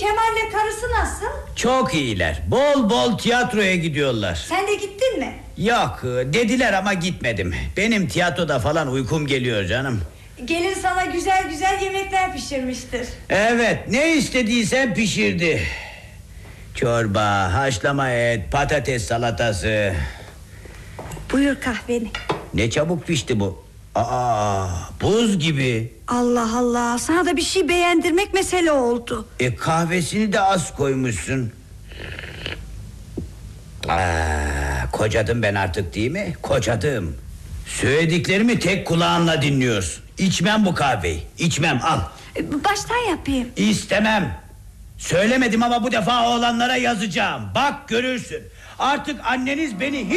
Kemal'le karısı nasıl? Çok iyiler. Bol bol tiyatroya gidiyorlar. Sen de gittin mi? Yok, dediler ama gitmedim. Benim tiyatroda falan uykum geliyor canım. Gelin sana güzel güzel yemekler pişirmiştir. Evet, ne istediysen pişirdi. Çorba, haşlama et, patates salatası. Buyur kahveni. Ne çabuk pişti bu. Buz gibi. Allah Allah, sana da bir şey beğendirmek mesele oldu. Kahvesini de az koymuşsun. Kocadım ben artık, değil mi? Kocadım. Söylediklerimi tek kulağınla dinliyorsun. İçmem bu kahveyi. İçmem, al. Baştan yapayım. İstemem. Söylemedim ama bu defa oğlanlara yazacağım. Bak görürsün. Artık anneniz beni